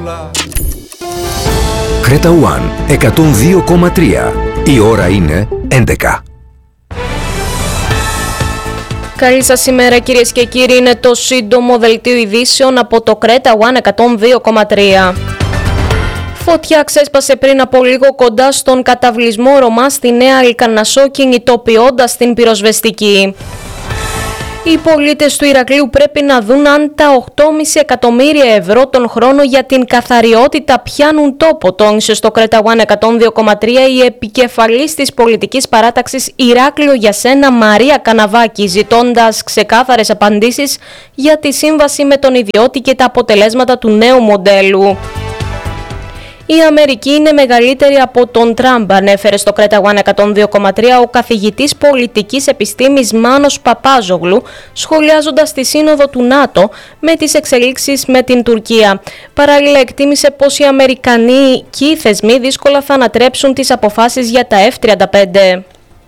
Creta One 102,3. Η ώρα είναι 11. Καλή σας ημέρα κυρίες και κύριοι, είναι το σύντομο δελτίο ειδήσεων από το Creta One 102,3. Φωτιά ξέσπασε πριν από λίγο κοντά στον καταβλισμό Ρωμά στη Νέα Αλικαρνασσό, κινητοποιώντας την πυροσβεστική. Οι πολίτες του Ηρακλείου πρέπει να δουν αν τα 8,5 εκατομμύρια ευρώ τον χρόνο για την καθαριότητα πιάνουν τόπο, τόνισε στο Creta One 102,3 η επικεφαλής της πολιτικής παράταξης Ηράκλειο για Σένα, Μαρία Καναβάκη, ζητώντας ξεκάθαρες απαντήσεις για τη σύμβαση με τον ιδιώτη και τα αποτελέσματα του νέου μοντέλου. Η Αμερική είναι μεγαλύτερη από τον Τραμπ, ανέφερε στο Creta One 102,3 ο καθηγητής πολιτικής επιστήμης Μάνος Παπάζογλου, σχολιάζοντας τη σύνοδο του ΝΑΤΟ με τις εξελίξεις με την Τουρκία. Παράλληλα εκτίμησε πως οι αμερικανικοί θεσμοί δύσκολα θα ανατρέψουν τις αποφάσεις για τα F-35.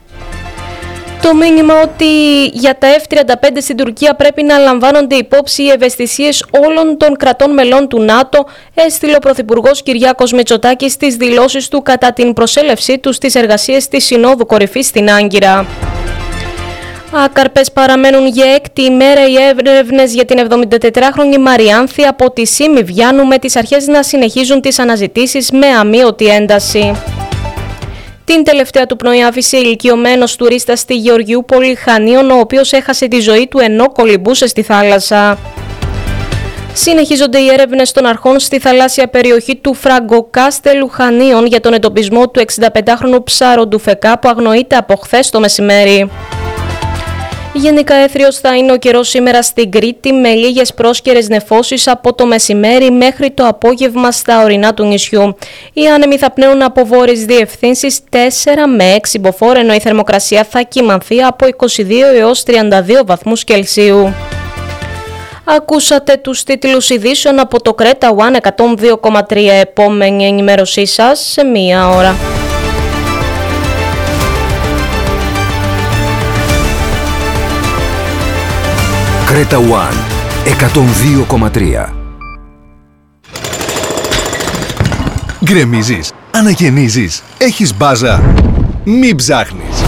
Το μήνυμα ότι για τα F-35 στην Τουρκία πρέπει να λαμβάνονται υπόψη οι ευαισθησίες όλων των κρατών μελών του ΝΑΤΟ έστειλε ο Πρωθυπουργός Κυριάκος Μητσοτάκης στις δηλώσεις του κατά την προσέλευσή του στις εργασίες της Συνόδου Κορυφής στην Άγκυρα. Άκαρπες παραμένουν για έκτη ημέρα οι έρευνες για την 74χρονη Μαριάνθη από τη Σύμη Βιάννου, με τις αρχές να συνεχίζουν τις αναζητήσεις με αμείωτη ένταση. Την τελευταία του πνοή άφησε ηλικιωμένος τουρίστας στη Γεωργιούπολη Χανίων, ο οποίος έχασε τη ζωή του ενώ κολυμπούσε στη θάλασσα. Συνεχίζονται οι έρευνες των αρχών στη θαλάσσια περιοχή του Φραγκοκάστελου Χανίων για τον εντοπισμό του 65χρονου ψαροντουφεκά που αγνοείται από χθες το μεσημέρι. Γενικά έθριος θα είναι ο καιρός σήμερα στην Κρήτη, με λίγες πρόσκαιρες νεφώσεις από το μεσημέρι μέχρι το απόγευμα στα ορεινά του νησιού. Οι άνεμοι θα πνέουν από βόρειες διευθύνσεις 4 με 6 μποφόρ, ενώ η θερμοκρασία θα κυμανθεί από 22 έως 32 βαθμούς Κελσίου. Ακούσατε τους τίτλους ειδήσεων από το Creta One 102,3. Επόμενη ενημέρωσή σας σε μία ώρα. Creta One 102,3. Γκρεμίζεις, αναγεννίζεις, έχεις μπάζα. Μην ψάχνεις.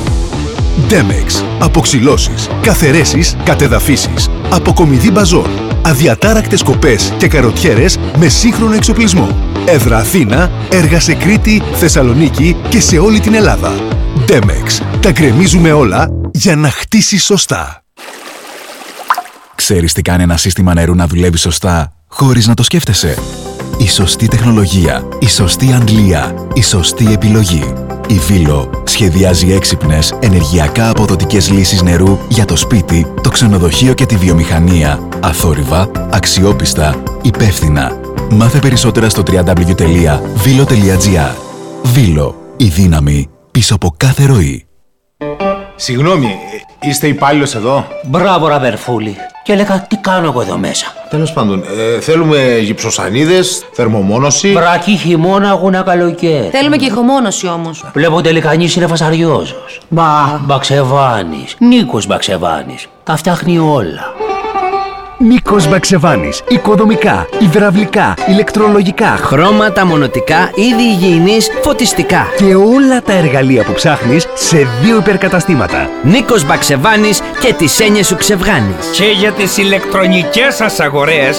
Demex. Αποξυλώσεις, καθαιρέσεις, κατεδαφίσεις. Αποκομιδή μπαζών. Αδιατάρακτες κοπές και καροτιέρες με σύγχρονο εξοπλισμό. Έδρα Αθήνα, έργα σε Κρήτη, Θεσσαλονίκη και σε όλη την Ελλάδα. Demex. Τα γκρεμίζουμε όλα για να χτίσεις σωστά. Ξέρεις τι κάνει ένα σύστημα νερού να δουλεύει σωστά, χωρίς να το σκέφτεσαι? Η σωστή τεχνολογία, η σωστή αντλία, η σωστή επιλογή. Η Βίλο σχεδιάζει έξυπνες, ενεργειακά αποδοτικές λύσεις νερού για το σπίτι, το ξενοδοχείο και τη βιομηχανία. Αθόρυβα, αξιόπιστα, υπεύθυνα. Μάθε περισσότερα στο www.vilo.gr. Βίλο, η δύναμη πίσω από κάθε ροή. Συγγνώμη, είστε υπάλληλος εδώ? Μπράβο, ραβερφούλη. Και έλεγα τι κάνω εγώ εδώ μέσα. Τέλος πάντων, θέλουμε γυψοσανίδες, θερμομόνωση. Βρακή χειμώνα, αγούνα καλοκαίρι. Θέλουμε και ηχομόνωση όμως. Βλέπω τελικά κανείς είναι φασαριόζος. Μπαξεβάνης. Νίκος Μπαξεβάνης. Τα φτιάχνει όλα. Νίκος Μπαξεβάνης. Οικοδομικά, υδραυλικά, ηλεκτρολογικά, χρώματα, μονοτικά, είδη υγιεινής, φωτιστικά. Και όλα τα εργαλεία που ψάχνεις σε 2 υπερκαταστήματα. Νίκος Μπαξεβάνης και τις έννοιες σου ξεβγάνεις. Και για τις ηλεκτρονικές σας αγορές,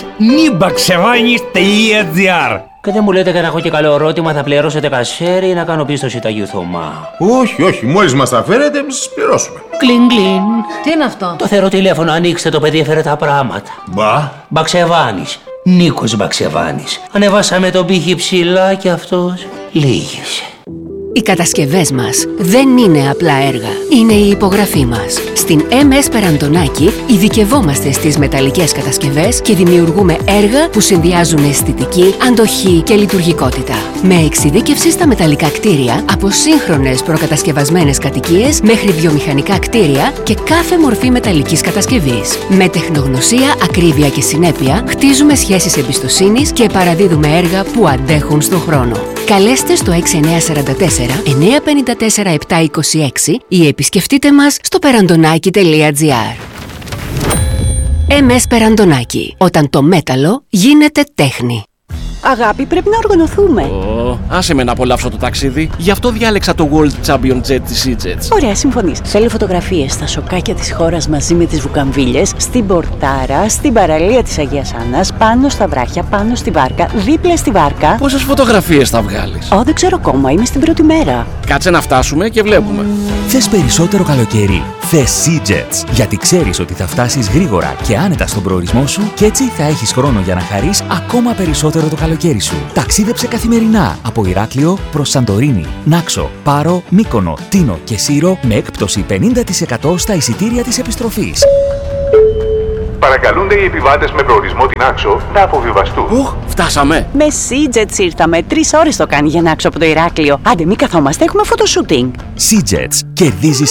nibaksevanis.gr. Και δεν μου λέτε και να έχω και καλό ερώτημα, θα πληρώσετε κασέρι ή να κάνω πίστοση Αγίου Θωμά? Όχι, μόλις μας τα φέρετε, εμείς σας πληρώσουμε. Κλιν κλιν. Τι είναι αυτό? Το θεωρώ τηλέφωνο, ανοίξτε, το παιδί έφερε τα πράγματα. Μπαξεβάνης. Νίκος Μπαξεβάνης. Ανεβάσαμε τον πύχη ψηλά και αυτός λύγησε. Οι κατασκευές μας δεν είναι απλά έργα, είναι η υπογραφή μας. Στην MS Περαντονάκη ειδικευόμαστε στις μεταλλικές κατασκευές και δημιουργούμε έργα που συνδυάζουν αισθητική, αντοχή και λειτουργικότητα. Με εξειδίκευση στα μεταλλικά κτίρια, από σύγχρονες προκατασκευασμένες κατοικίες μέχρι βιομηχανικά κτίρια και κάθε μορφή μεταλλικής κατασκευής. Με τεχνογνωσία, ακρίβεια και συνέπεια, χτίζουμε σχέσεις εμπιστοσύνης και παραδίδουμε έργα που αντέχουν στον χρόνο. Καλέστε στο 6944-954-726 ή επισκεφτείτε μας στο perandonaki.gr. MS Περαντονάκη. Όταν το μέταλλο γίνεται τέχνη. Αγάπη, πρέπει να οργανωθούμε. Άσε με να απολαύσω το ταξίδι. Γι' αυτό διάλεξα το World Champion Jet της EasyJet. Ωραία, συμφωνείς. Θέλω φωτογραφίες στα σοκάκια της χώρας μαζί με τις βουκαμβίλες, στην πορτάρα, στην παραλία της Αγίας Άννας, πάνω στα βράχια, πάνω στη βάρκα, δίπλα στη βάρκα. Πόσες φωτογραφίες θα βγάλεις? Δεν ξέρω ακόμα, είμαι στην πρώτη μέρα. Κάτσε να φτάσουμε και βλέπουμε. Θες περισσότερο καλοκαίρι? Θες SeaJets, γιατί ξέρεις ότι θα φτάσεις γρήγορα και άνετα στον προορισμό σου και έτσι θα έχεις χρόνο για να χαρείς ακόμα περισσότερο το καλοκαίρι σου. Ταξίδεψε καθημερινά από Ηράκλειο προς Σαντορίνη, Νάξο, Πάρο, Μύκονο, Τίνο και Σύρο με έκπτωση 50% στα εισιτήρια της επιστροφής. Παρακαλούνται οι επιβάτες με προορισμό την Άξο να αποβιβαστούν. Φτάσαμε. Με SeaJets ήρθαμε. 3 ώρες το κάνει για να Άξο από το Ηράκλειο. Άντε, μην καθόμαστε, έχουμε φωτοσούτινγκ. SeaJets, κερδίζεις